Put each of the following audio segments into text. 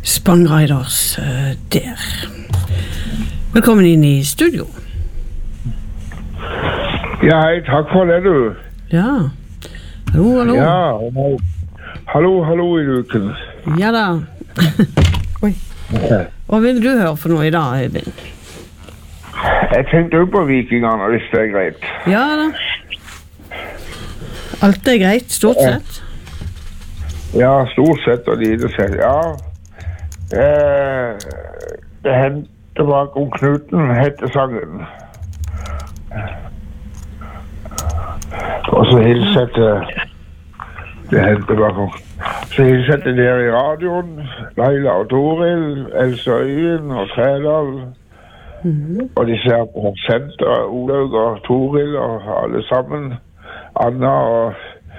Spangriders der. Velkommen inn i studio. Ja, hei, takk for det, du. Ja. Hallo. Ja, hallo i luken. Ja da. Oi. Hva vil du høre for noe i dag, Øyvind? Jeg tenkte jo på vikingene, hvis det er greit. Ja da. Alt er greit, stort sett. Ja, stort sett og lite sett, ja. Det hendte bak om knuten, hette sangen. Og så hilsette det hendte bak om. Så hilsette dere i radioen, Laila og Toril, Else Øyen og Tredal. Og de ser på senter, Olaug og Toril og alle sammen. Anna og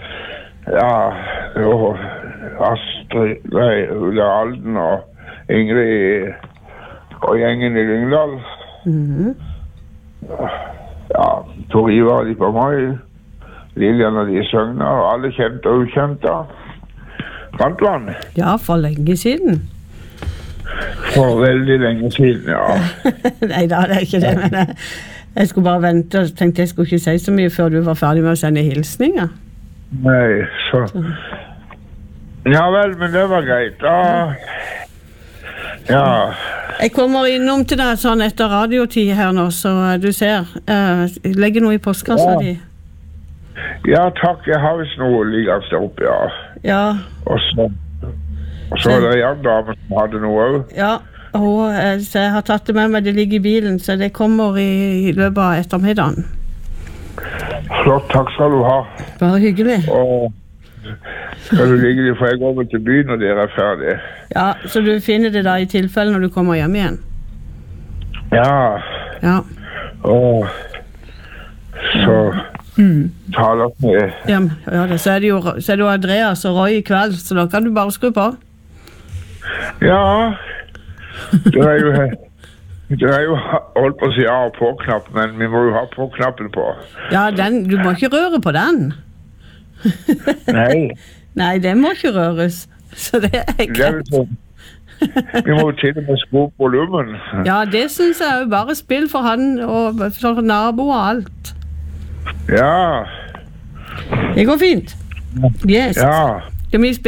og Astrid, Ulla Alden og Ingrid og gjengen i Lyngdal. Ja, Tor Ivar de på meg, Lilian og de søgner, og alle kjente og ukjente. Vant man? Ja, for lenge siden. For veldig lenge siden, ja. Nei da, det er ikke det, men jeg skulle bare vente og tenkte jeg skulle ikke si så mye før du var ferdig med å sende hilsninger. Nei, så... Ja vel, men det var greit. Ja. Jeg kommer innom til deg sånn etter radiotid her nå, så du ser. Legger noe i postkassa di. Ja, takk. Jeg har vist noe liggende der oppe, ja. Ja. Og så er det en dame som hadde noe også. Ja, så jeg har tatt det med meg, det ligger i bilen, så det kommer i løpet av ettermiddagen. Flott, takk skal du ha. Bare hyggelig. Og skal du ligge det, for jeg går over til byen når dere er ferdige. Ja, så du finner det da i tilfelle når du kommer hjem igjen? Ja. Ja. Og så taler med... Ja, så er det jo Andreas og Roy i kveld, så da kan du bare skru på. Ja, det er jo holdt på å si av- og på-knapp, men vi må jo ha på-knappen på. Ja, du må ikke røre på den. Nei. Nei, den må ikke røres, så det er greit. Vi må til og med skru opp volumen. Ja, det synes jeg jo, bare spill for han og for nabo og alt. Ja. Det går fint. Yes. Ja. Skal vi spille?